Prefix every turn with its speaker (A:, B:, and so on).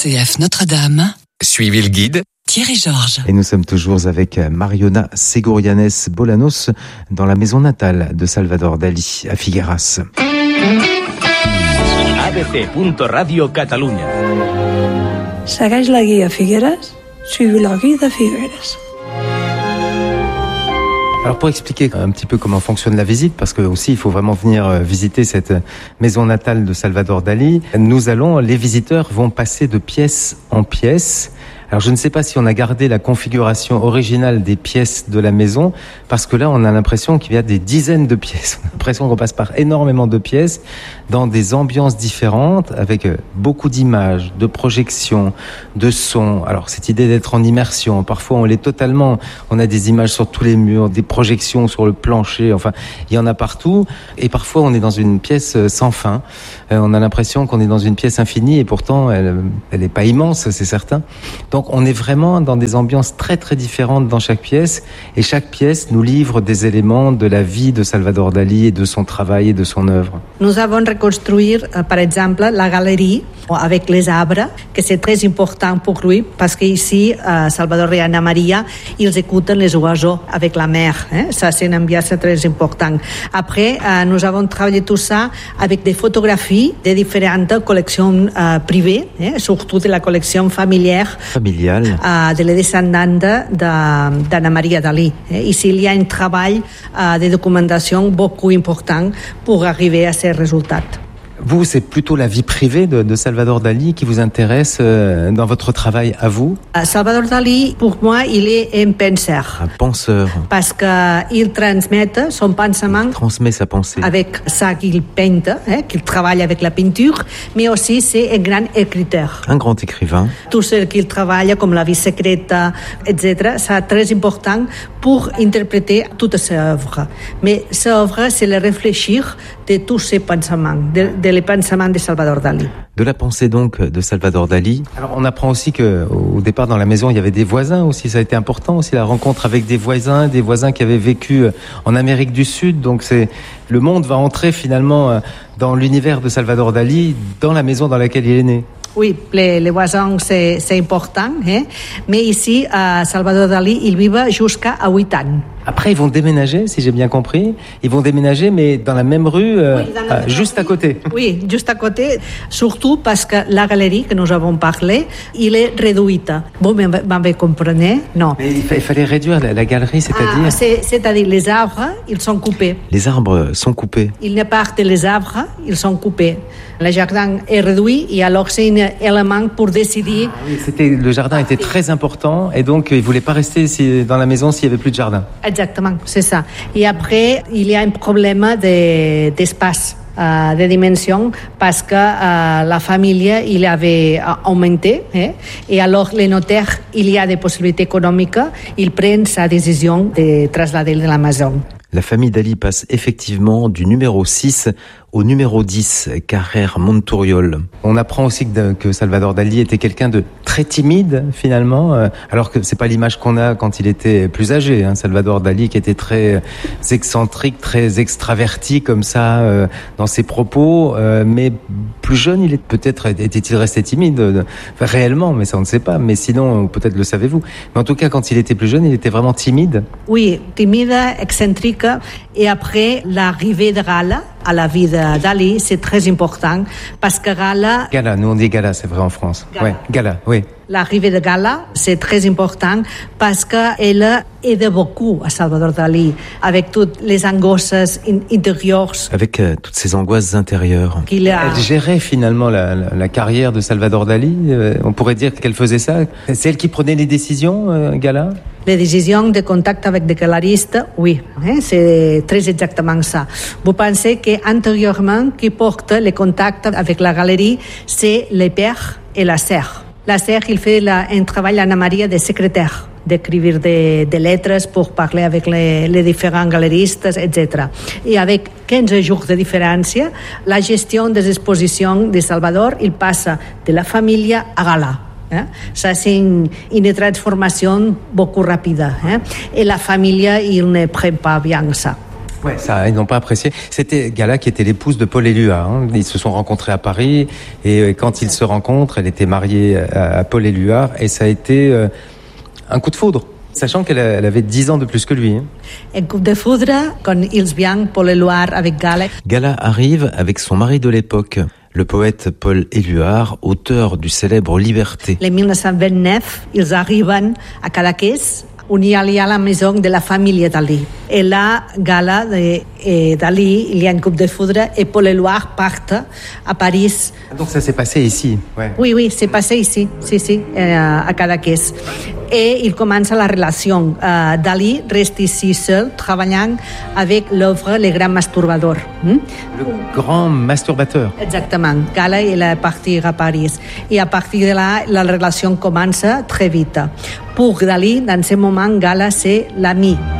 A: RCF Notre-Dame.
B: Suivez le guide
A: Thierry Georges.
C: Et nous sommes toujours avec Mariona Segurianes Bolanos dans la maison natale de Salvador Dalí à Figueras.
D: ABC.Radio Catalunya.
E: Segueix la guia Figueres, suivez la guide de Figueres.
C: Alors pour expliquer un petit peu comment fonctionne la visite, parce que aussi il faut vraiment venir visiter cette maison natale de Salvador Dalí, les visiteurs vont passer de pièce en pièce. Alors je ne sais pas si on a gardé la configuration originale des pièces de la maison, parce que là on a l'impression qu'il y a des dizaines de pièces. On a l'impression qu'on passe par énormément de pièces, dans des ambiances différentes, avec beaucoup d'images, de projections, de sons. Alors cette idée d'être en immersion, parfois on l'est totalement, on a des images sur tous les murs, des projections sur le plancher, enfin il y en a partout, et parfois on est dans une pièce sans fin. On a l'impression qu'on est dans une pièce infinie, et pourtant elle n'est pas immense, c'est certain. Donc on est vraiment dans des ambiances très très différentes dans chaque pièce, et chaque pièce nous livre des éléments de la vie de Salvador Dalí et de son travail et de son œuvre.
F: Nous avons reconstruit, par exemple, la galerie avec les arbres, que c'est très important pour lui, parce qu'ici, Salvador et Anna Maria, ils écoutent les oiseaux avec la mer. Ça, c'est une ambiance très importante. Après, nous avons travaillé tout ça avec des photographies de différentes collections privées, surtout de la collection familiale de les descendants d'Anna Maria Dalí. Ici, il y a un travail de documentation beaucoup important pour arriver à ces résultats.
C: Vous, c'est plutôt la vie privée de Salvador Dalí qui vous intéresse dans votre travail à vous?
F: Salvador Dalí, pour moi, il est un penseur.
C: Un penseur.
F: Parce qu'il transmet son pensement.
C: Il transmet sa pensée.
F: Avec ça qu'il peint, qu'il travaille avec la peinture, mais aussi c'est un grand écriteur.
C: Un grand écrivain.
F: Tout ce qu'il travaille, comme La vie secrète, etc., c'est très important pour interpréter toutes ses œuvres. Mais ses œuvres, c'est le réfléchir de tous ses pensements, les pensements de Salvador Dalí.
C: De la pensée donc de Salvador Dalí. Alors on apprend aussi qu'au départ dans la maison il y avait des voisins aussi, ça a été important aussi la rencontre avec des voisins qui avaient vécu en Amérique du Sud. Donc le monde va entrer finalement dans l'univers de Salvador Dalí, dans la maison dans laquelle il est né.
F: Oui, les voisins, c'est important. Mais ici, Salvador Dalí, il vit jusqu'à 8 ans.
C: Après, ils vont déménager, si j'ai bien compris. Ils vont déménager, mais dans la même rue, juste à côté.
F: Oui, juste à côté. Surtout parce que la galerie que nous avons parlé, il est réduite. Vous m'avez compris? Non.
C: Mais il fallait réduire la galerie, c'est-à-dire?
F: C'est-à-dire les arbres, ils sont coupés.
C: Les arbres sont coupés.
F: Il n'y a pas que les arbres, ils sont coupés. Le jardin est réduit et alors c'est un élément pour décider.
C: Le jardin était très important et donc il ne voulait pas rester dans la maison s'il n'y avait plus de jardin.
F: Exactement, c'est ça. Et après, il y a un problème d'espace, de dimension, parce que la famille, il avait augmenté. Et alors, les notaires, il y a des possibilités économiques, ils prennent sa décision de traslader la maison.
C: La famille Dalí passe effectivement du numéro 6 au numéro 10, Carrer Montoriol. On apprend aussi que Salvador Dalí était quelqu'un de très timide, finalement, alors que c'est pas l'image qu'on a quand il était plus âgé. Salvador Dalí qui était très excentrique, très extraverti comme ça dans ses propos, mais plus jeune, était-il resté timide réellement, mais ça on ne sait pas, mais sinon peut-être le savez-vous. Mais en tout cas, quand il était plus jeune, il était vraiment timide.
F: Oui, timide, excentrique, et après l'arrivée de Gala à la vie de Dalí, c'est très important parce que Gala...
C: Gala, nous on dit Gala, c'est vrai en France.
F: Gala.
C: Ouais, Gala, oui.
F: L'arrivée de Gala, c'est très important parce qu'elle aide beaucoup à Salvador Dalí avec toutes les angoisses intérieures.
C: Avec toutes ces angoisses intérieures.
F: Elle
C: gérait finalement la carrière de Salvador Dalí. On pourrait dire qu'elle faisait ça. C'est elle qui prenait les décisions, Gala?
F: Les décisions de contact avec des galeristes, oui, c'est très exactement ça. Vous pensez qu'antérieurement, qui porte les contacts avec la galerie, c'est le père et la sœur. La sœur, il fait un travail, Anna Maria, de secrétaire, d'écrire des lettres pour parler avec les différents galeristes, etc. Et avec 15 jours de différence, la gestion des expositions de Salvador, il passe de la famille à Gala. Ça, c'est une transformation beaucoup rapide. Et la famille, il ne prend pas bien ça.
C: Ouais, ça, ils n'ont pas apprécié. C'était Gala qui était l'épouse de Paul Éluard. Hein. Ils se sont rencontrés à Paris et quand ils se rencontrent, elle était mariée à Paul Éluard et ça a été un coup de foudre. Sachant qu'elle avait 10 ans de plus que lui. Hein.
F: Un coup de foudre, quand ils viennent, Paul Éluard avec Gala.
B: Gala arrive avec son mari de l'époque, le poète Paul Éluard, auteur du célèbre Liberté.
F: En 1929, ils arrivent à Cadaqués, on y a la maison de la famille Dalí. Et là, Gala et Dalí, il y a une coupe de foudre et Paul Éluard partent à Paris.
C: Donc ça s'est passé ici. Ouais.
F: Oui, c'est passé ici, à Cadaqués. Et il commence la relation. Dalí reste ici seul, travaillant avec l'œuvre Le Grand Masturbador.
C: Le grand masturbateur.
F: Exactement. Gala, il est parti à Paris. Et à partir de là, la relation commence très vite. Pour Dalí, dans ce moment, Gala, c'est l'ami.